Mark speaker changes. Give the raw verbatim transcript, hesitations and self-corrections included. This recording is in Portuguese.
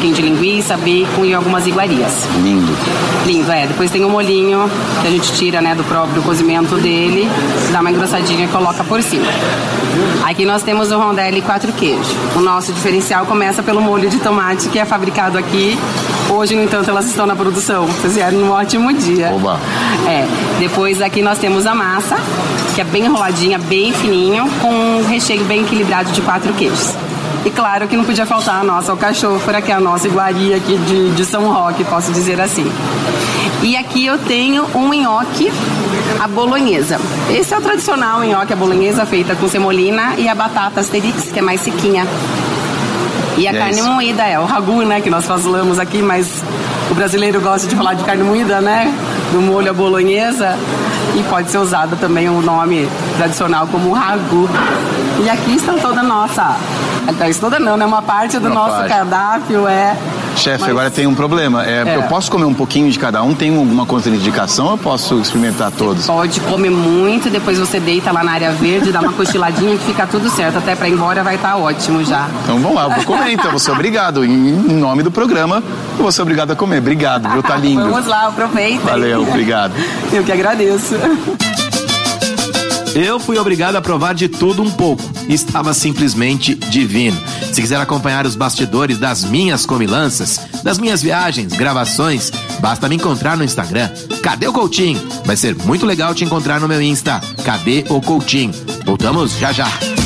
Speaker 1: pouquinho de linguiça, bacon e algumas iguarias.
Speaker 2: Lindo.
Speaker 1: Lindo, é. Depois tem o molhinho que a gente tira, né, do próprio cozimento dele, dá uma engrossadinha e coloca por cima. Aqui nós temos o rondelli quatro queijos. O nosso diferencial começa pelo molho de tomate, que é fabricado aqui. Hoje, no entanto, elas estão na produção. Vocês vieram num ótimo dia.
Speaker 2: Oba.
Speaker 1: É. Depois aqui nós temos a massa, que é bem enroladinha, bem fininho, com um recheio bem equilibrado de quatro queijos. E claro que não podia faltar a nossa alcachofra, que é a nossa iguaria aqui de, de São Roque, posso dizer assim. E aqui eu tenho um nhoque à bolonhesa. Esse é o tradicional nhoque à bolonhesa, feita com semolina e a batata asterix, que é mais sequinha. E a
Speaker 2: e
Speaker 1: carne
Speaker 2: é
Speaker 1: moída é o ragu, né, que nós falamos aqui, mas o brasileiro gosta de falar de carne moída, né, do molho à bolonhesa, e pode ser usado também o nome tradicional como ragu. E aqui está toda a nossa, aliás, toda não, né, uma parte do
Speaker 2: uma
Speaker 1: nosso
Speaker 2: parte.
Speaker 1: cardápio é...
Speaker 2: Chefe,
Speaker 1: Mas...
Speaker 2: agora tem um problema. É,
Speaker 1: É.
Speaker 2: Eu posso comer um pouquinho de cada um? Tem alguma contraindicação ou eu posso experimentar todos?
Speaker 1: Pode comer muito, depois você deita lá na área verde, dá uma cochiladinha que fica tudo certo. Até pra ir embora vai estar ótimo já.
Speaker 2: Então vamos lá, eu vou comer então, vou ser obrigado. Em nome do programa, eu vou ser obrigado a comer. Obrigado, viu? Tá lindo.
Speaker 1: Vamos lá, aproveita.
Speaker 2: Valeu, obrigado.
Speaker 1: Eu que agradeço.
Speaker 3: Eu fui obrigado a provar de tudo um pouco. Estava simplesmente divino. Se quiser acompanhar os bastidores das minhas comilanças, das minhas viagens, gravações, basta me encontrar no Instagram. Cadê o Coutinho? Vai ser muito legal te encontrar no meu Insta. Cadê o Coutinho? Voltamos já já.